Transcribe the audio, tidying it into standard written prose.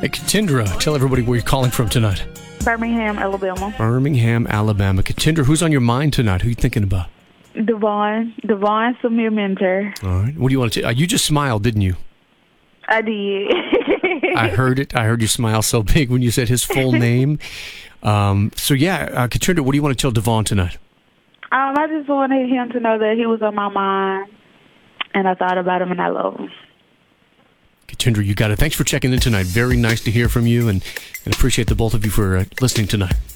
Hey, Katindra, tell everybody where you're calling from tonight. Birmingham, Alabama. Birmingham, Alabama. Katindra, who's on your mind tonight? Who are you thinking about? Devon Samir Mentor. All right. What do you want to you just smiled, didn't you? I did. I heard it. I heard you smile so big when you said his full name. Katindra, what do you want to tell Devon tonight? I just wanted him to know that he was on my mind, and I thought about him, and I love him. Katindra, you got it. Thanks for checking in tonight. Very nice to hear from you, and appreciate the both of you for listening tonight.